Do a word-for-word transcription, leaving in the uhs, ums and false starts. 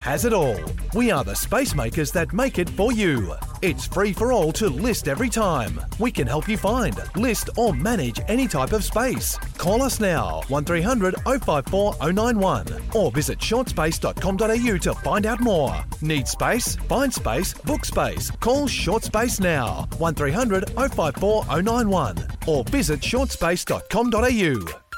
has it all. We are the space makers that make it for you. It's free for all to list every time. We can help you find, list or manage any type of space. Call us now, one three hundred oh five four oh nine one, or visit short space dot com dot a u to find out more. Need space? Find space, book space. Call Short Space now, one three hundred oh five four oh nine one, or visit short space dot com dot a u.